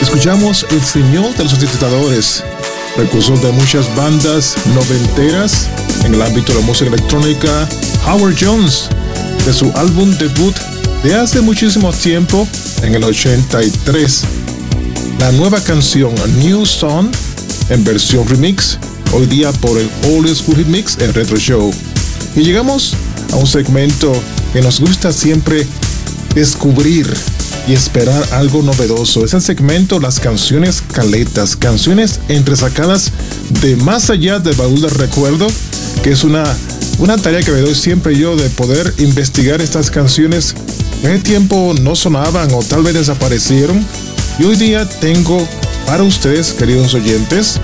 Escuchamos El Señor de los Sintetizadores, precursor de muchas bandas noventeras en el ámbito de la música electrónica, Howard Jones, de su álbum debut de hace muchísimo tiempo, en el 83. La nueva canción, A New Song, en versión remix, hoy día por el Old School Hit Mix en Retro Show. Y llegamos a un segmento que nos gusta siempre descubrir y esperar algo novedoso. Es el segmento Las Canciones Caletas, canciones entresacadas de más allá del baúl del recuerdo, que es una tarea que me doy siempre yo, de poder investigar estas canciones que hace tiempo no sonaban o tal vez desaparecieron. Y hoy día tengo para ustedes, queridos oyentes,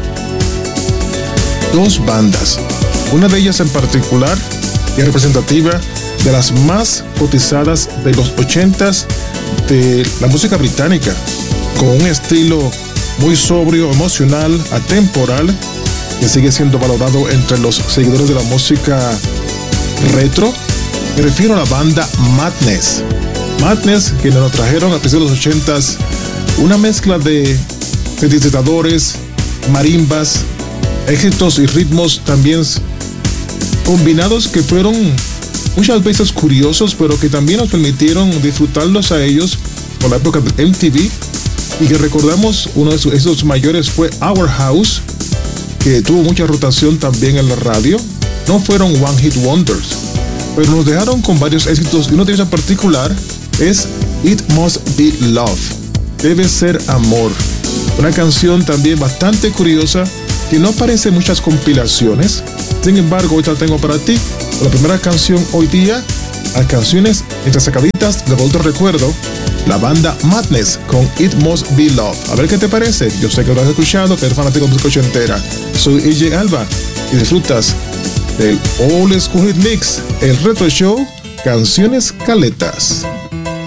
dos bandas. Una de ellas en particular es representativa de las más cotizadas de los 80s de la música británica, con un estilo muy sobrio, emocional, atemporal, que sigue siendo valorado entre los seguidores de la música retro. Me refiero a la banda Madness. Madness, quienes nos trajeron a principios de los 80s una mezcla de sintetizadores, marimbas, éxitos y ritmos también combinados, que fueron muchas veces curiosos, pero que también nos permitieron disfrutarlos a ellos por la época de MTV. Y que recordamos, uno de sus éxitos mayores fue Our House, que tuvo mucha rotación también en la radio. No fueron One Hit Wonders, pero nos dejaron con varios éxitos, y uno de ellos en particular es It Must Be Love, Debe Ser Amor. Una canción también bastante curiosa que no aparece en muchas compilaciones. Sin embargo, hoy la tengo para ti. La primera canción hoy día, las canciones entresacaditas de baúl del recuerdo, la banda Madness con It Must Be Love. A ver qué te parece. Yo sé que lo has escuchado, que eres fanático de música ochentera. Soy EJ Alba y disfrutas del Old School Hit Mix, el Retro Show, Canciones Caletas.